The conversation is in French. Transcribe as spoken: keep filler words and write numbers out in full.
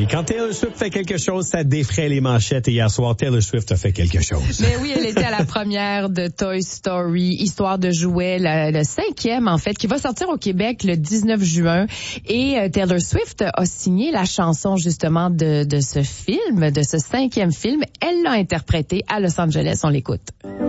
oui. Quand Taylor Swift fait quelque chose, ça défraie les manchettes. Et hier soir, Taylor Swift a fait quelque chose. Mais oui, elle était à la première de Toy Story, Histoire de jouets, le, le cinquième, en fait, qui va sortir au Québec le dix-neuf juin. Et euh, Taylor Swift a signé la chanson, justement, de, de ce film, de ce cinquième film. Elle l'a interprété à Los Angeles. On l'écoute.